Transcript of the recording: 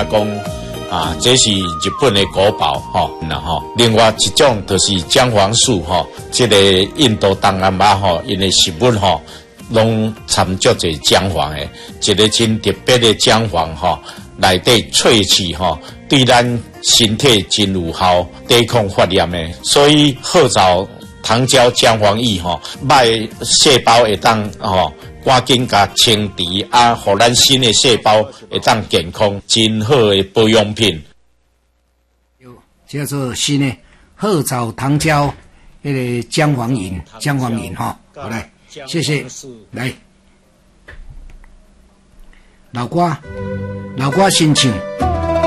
讲啊，这是日本的国宝吼，然后另外一种就是姜黄素吼，这个印度东南亚吼，因为食物吼拢掺足侪姜黄的，一个真特别的姜黄吼，内底萃取吼，对咱身体真有效，抵抗发炎的，所以号召糖胶姜黄液吼，歹细胞会当吼。赶紧甲清除啊，互咱新的细胞会当健康，真好的保养品。 叫做新的褐藻糖胶那个姜黄饮哈，好来，谢谢，来，老瓜新唱。